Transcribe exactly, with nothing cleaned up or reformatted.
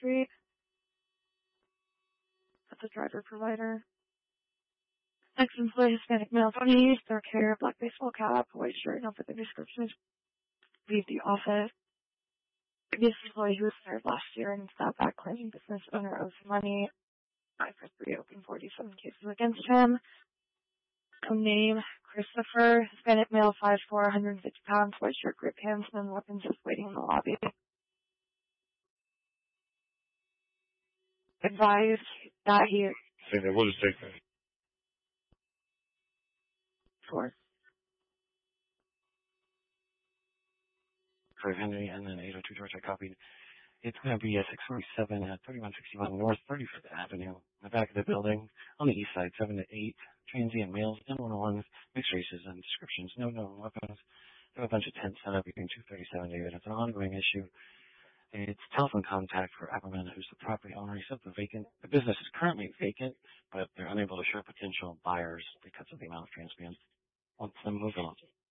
Street. That's a driver provider. Next employee, Hispanic male, twenty, dark hair, black baseball cap, white shirt, no further descriptions. Leave the office. Previous employee who was hired last year and stopped back claiming business owner owes money. I first reopened forty-seven cases against him. Name, Christopher, Hispanic male, five foot four, one hundred fifty pounds, white shirt, grip pants, and weapons just waiting in the lobby. Advised that he... Say that, we'll just take that. Four. For Henry, and then eight oh two George, I copied. It's going to be at six forty-seven at thirty-one sixty-one North thirty-fifth Avenue, in the back of the building, on the east side, seven to eight, transient males, M one oh ones, mixed races and descriptions, no known weapons. There are a bunch of tents set up between two thirty-seven, David. It's an ongoing issue. It's telephone contact for Apperman, who's the property owner. He said the vacant, the business is currently vacant, but they're unable to show potential buyers because of the amount of transplant. Wants them moved on.